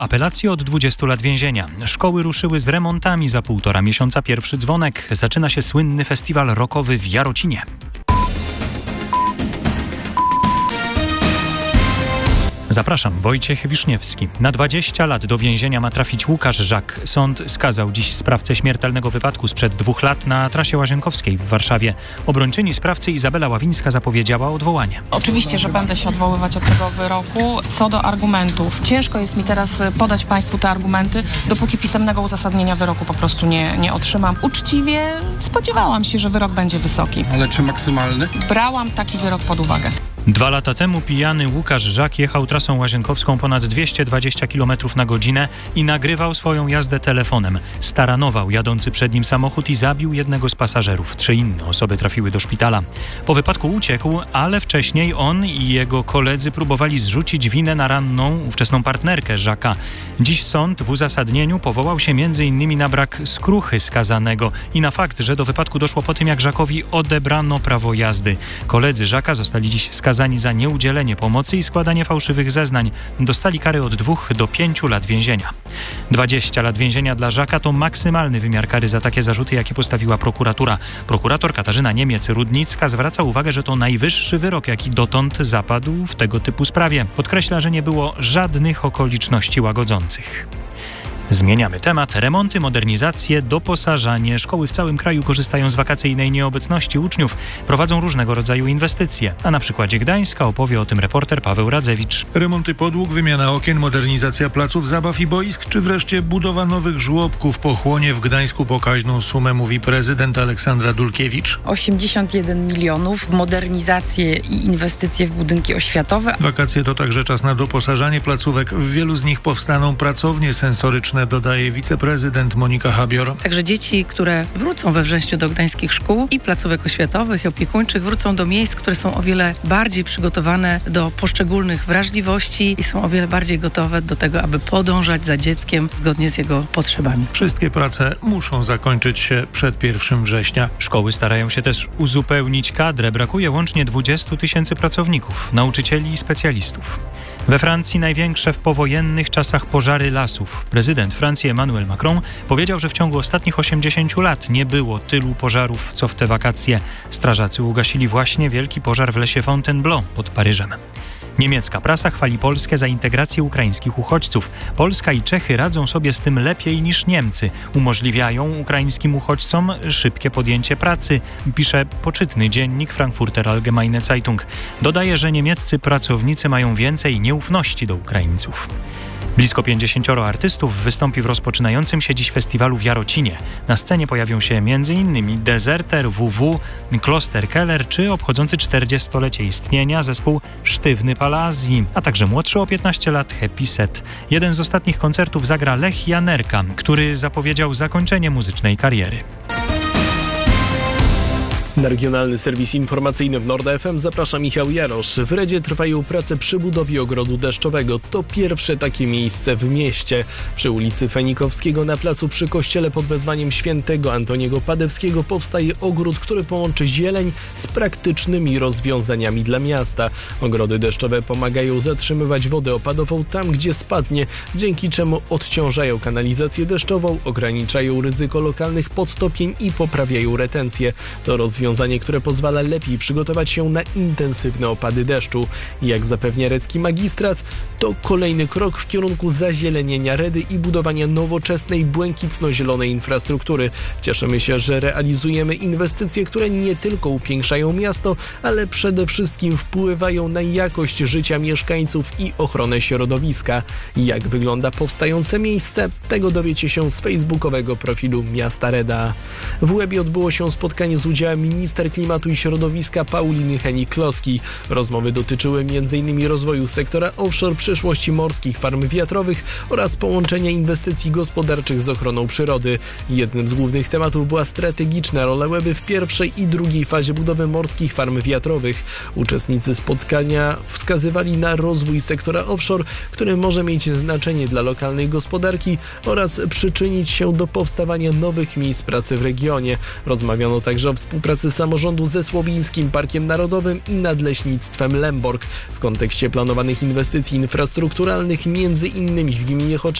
Apelację od 20 lat więzienia. Szkoły ruszyły z remontami za 1,5 miesiąca. Pierwszy dzwonek. Zaczyna się słynny festiwal rockowy w Jarocinie. Zapraszam, Wojciech Wiszniewski. Na 20 lat do więzienia ma trafić Łukasz Żak. Sąd skazał dziś sprawcę śmiertelnego wypadku sprzed 2 lat na trasie Łazienkowskiej w Warszawie. Obrończyni sprawcy Izabela Ławińska zapowiedziała odwołanie. Oczywiście, że będę się odwoływać od tego wyroku. Co do argumentów, ciężko jest mi teraz podać Państwu te argumenty, dopóki pisemnego uzasadnienia wyroku po prostu nie otrzymam. Uczciwie spodziewałam się, że wyrok będzie wysoki. Ale czy maksymalny? Brałam taki wyrok pod uwagę. 2 lata temu pijany Łukasz Żak jechał trasą łazienkowską ponad 220 km na godzinę i nagrywał swoją jazdę telefonem. Staranował jadący przed nim samochód i zabił jednego z pasażerów. 3 inne osoby trafiły do szpitala. Po wypadku uciekł, ale wcześniej on i jego koledzy próbowali zrzucić winę na ranną, ówczesną partnerkę Żaka. Dziś sąd w uzasadnieniu powołał się m.in. na brak skruchy skazanego i na fakt, że do wypadku doszło po tym, jak Żakowi odebrano prawo jazdy. Koledzy Żaka zostali dziś skazani za nieudzielenie pomocy i składanie fałszywych zeznań. Dostali kary od 2 do 5 lat więzienia. 20 lat więzienia dla Żaka to maksymalny wymiar kary za takie zarzuty, jakie postawiła prokuratura. Prokurator Katarzyna Niemiec-Rudnicka zwraca uwagę, że to najwyższy wyrok, jaki dotąd zapadł w tego typu sprawie. Podkreśla, że nie było żadnych okoliczności łagodzących. Zmieniamy temat. Remonty, modernizacje, doposażanie. Szkoły w całym kraju korzystają z wakacyjnej nieobecności uczniów. Prowadzą różnego rodzaju inwestycje. A na przykładzie Gdańska opowie o tym reporter Paweł Radzewicz. Remonty podłóg, wymiana okien, modernizacja placów zabaw i boisk, czy wreszcie budowa nowych żłobków pochłonie w Gdańsku pokaźną sumę, mówi prezydent Aleksandra Dulkiewicz. 81 milionów, modernizacje i inwestycje w budynki oświatowe. Wakacje to także czas na doposażanie placówek. W wielu z nich powstaną pracownie sensoryczne, dodaje wiceprezydent Monika Habior. Także dzieci, które wrócą we wrześniu do gdańskich szkół i placówek oświatowych i opiekuńczych, wrócą do miejsc, które są o wiele bardziej przygotowane do poszczególnych wrażliwości i są o wiele bardziej gotowe do tego, aby podążać za dzieckiem zgodnie z jego potrzebami. Wszystkie prace muszą zakończyć się przed 1 września. Szkoły starają się też uzupełnić kadrę. Brakuje łącznie 20 000 pracowników, nauczycieli i specjalistów. We Francji największe w powojennych czasach pożary lasów. Prezydent Francji Emmanuel Macron powiedział, że w ciągu ostatnich 80 lat nie było tylu pożarów, co w te wakacje. Strażacy ugasili właśnie wielki pożar w lesie Fontainebleau pod Paryżem. Niemiecka prasa chwali Polskę za integrację ukraińskich uchodźców. Polska i Czechy radzą sobie z tym lepiej niż Niemcy. Umożliwiają ukraińskim uchodźcom szybkie podjęcie pracy, pisze poczytny dziennik Frankfurter Allgemeine Zeitung. Dodaje, że niemieccy pracownicy mają więcej nieufności do Ukraińców. Blisko 50 artystów wystąpi w rozpoczynającym się dziś festiwalu w Jarocinie. Na scenie pojawią się m.in. Deserter, WW, Kloster Keller czy obchodzący 40-lecie istnienia zespół Sztywny Palazzi, a także młodszy o 15 lat Happy Set. Jeden z ostatnich koncertów zagra Lech Janerka, który zapowiedział zakończenie muzycznej kariery. Na regionalny serwis informacyjny w Nord FM zaprasza Michał Jarosz. W Redzie trwają prace przy budowie ogrodu deszczowego. To pierwsze takie miejsce w mieście. Przy ulicy Fenikowskiego na placu przy kościele pod wezwaniem świętego Antoniego Padewskiego powstaje ogród, który połączy zieleń z praktycznymi rozwiązaniami dla miasta. Ogrody deszczowe pomagają zatrzymywać wodę opadową tam, gdzie spadnie, dzięki czemu odciążają kanalizację deszczową, ograniczają ryzyko lokalnych podtopień i poprawiają retencję. To rozwiązanie, które pozwala lepiej przygotować się na intensywne opady deszczu. Jak zapewnia recki magistrat, to kolejny krok w kierunku zazielenienia Redy i budowania nowoczesnej, błękitno-zielonej infrastruktury. Cieszymy się, że realizujemy inwestycje, które nie tylko upiększają miasto, ale przede wszystkim wpływają na jakość życia mieszkańców i ochronę środowiska. Jak wygląda powstające miejsce? Tego dowiecie się z facebookowego profilu Miasta Reda. W Łebie odbyło się spotkanie z udziałem minister klimatu i środowiska Pauliny Henik-Kloski. Rozmowy dotyczyły m.in. rozwoju sektora offshore, przyszłości morskich farm wiatrowych oraz połączenia inwestycji gospodarczych z ochroną przyrody. Jednym z głównych tematów była strategiczna rola Łeby w pierwszej i drugiej fazie budowy morskich farm wiatrowych. Uczestnicy spotkania wskazywali na rozwój sektora offshore, który może mieć znaczenie dla lokalnej gospodarki oraz przyczynić się do powstawania nowych miejsc pracy w regionie. Rozmawiano także o współpracy współpracy samorządu ze Słowińskim Parkiem Narodowym i Nadleśnictwem Lęborg. W kontekście planowanych inwestycji infrastrukturalnych, między innymi w gminie